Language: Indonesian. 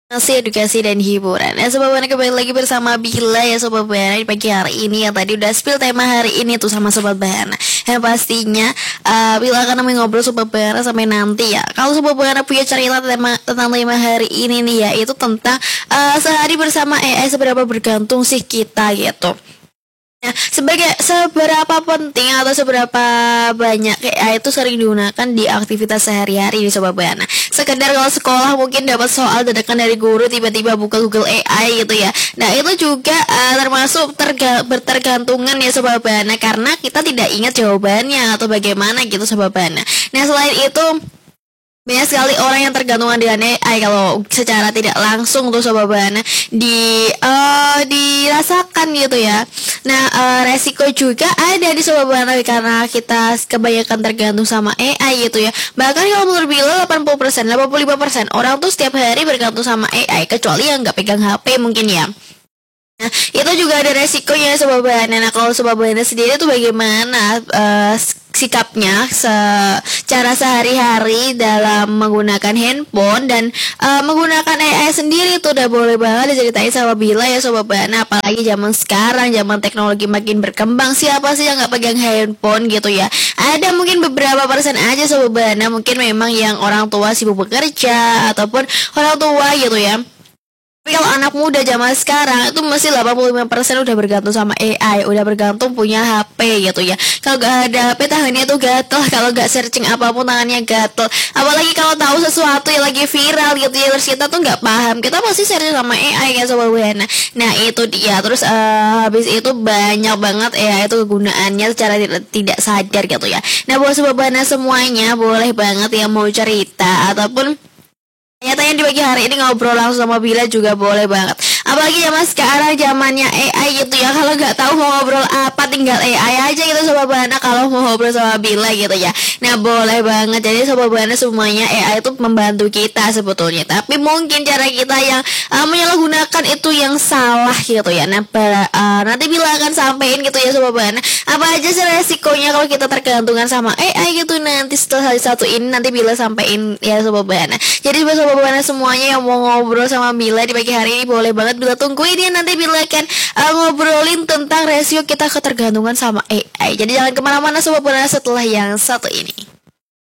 Masih edukasi dan hiburan. Nah, Sobat Buana kembali lagi bersama Bila ya Sobat Buana di pagi hari ini yang tadi udah spill tema hari ini tuh sama Sobat Buana. Yang pastinya Bila akan nemenin ngobrol Sobat Buana sampai nanti ya. Kalau Sobat Buana punya cerita tentang tema hari ini nih ya, itu tentang sehari bersama AI seberapa bergantung sih kita gitu. Nah, seberapa penting atau seberapa banyak AI itu sering digunakan di aktivitas sehari-hari di Sobat Bayana. Sekedar kalau sekolah mungkin dapat soal dadakan dari guru, tiba-tiba buka Google AI gitu ya. Nah, itu juga termasuk bertergantungan ya Sobat Bayana, karena kita tidak ingat jawabannya atau bagaimana gitu Sobat Bayana. Nah, selain itu banyak sekali orang yang tergantungan dengan AI kalau secara tidak langsung tuh Sobat Bana dirasakan gitu ya. Nah, resiko juga ada di Sobat Bana karena kita kebanyakan tergantung sama AI gitu ya. Bahkan kalau menurut Bila 80%, 85% orang tuh setiap hari bergantung sama AI, kecuali yang nggak pegang HP mungkin ya. Nah, itu juga ada resikonya Sobat Bana. Nah, kalau Sobat Bana sendiri tuh bagaimana sikapnya secara sehari-hari dalam menggunakan handphone dan menggunakan AI sendiri tuh udah boleh banget diceritain sama Bila ya Sobat Bana. Apalagi zaman sekarang, zaman teknologi makin berkembang, siapa sih yang nggak pegang handphone gitu ya. Ada mungkin beberapa persen aja Sobat Bana, mungkin memang yang orang tua sibuk bekerja ataupun orang tua gitu ya. Tapi kalau anak muda zaman sekarang itu masih 85% udah bergantung sama AI, udah bergantung punya HP gitu ya. Kalau gak ada HP tangannya tuh gatel, kalau gak searching apapun tangannya gatel. Apalagi kalau tahu sesuatu yang lagi viral gitu ya, terus kita tuh gak paham, kita pasti searching sama AI ya Sobat Buana. Nah itu dia. Terus habis itu banyak banget AI itu kegunaannya secara tidak sadar gitu ya. Nah buat Sobat Buana semuanya boleh banget yang mau cerita ataupun tanya-tanya di pagi hari ini ngobrol langsung sama Bila juga boleh banget. Apalagi zaman sekarang zamannya AI gitu ya. Kalau nggak tahu mau ngobrol apa tinggal AI aja gitu Sobat Bana kalau mau ngobrol sama Bila gitu ya. Nah boleh banget. Jadi Sobat Bana semuanya AI itu membantu kita sebetulnya. Tapi mungkin cara kita yang menyalahgunakan itu yang salah gitu ya. Nah nanti Bila akan sampein gitu ya Sobat Bana. Apa aja sih resikonya kalau kita tergantungan sama AI gitu. Nanti setelah satu ini nanti Bila sampein ya Sobat Bana. Jadi buat Sobat Bana semuanya yang mau ngobrol sama Bila di pagi hari ini boleh banget Bila tungguin ya, nanti Bila akan ngobrolin tentang resiko kita ketergantungan sama AI. Jadi jangan kemana-mana Sobat Bana setelah yang satu ini.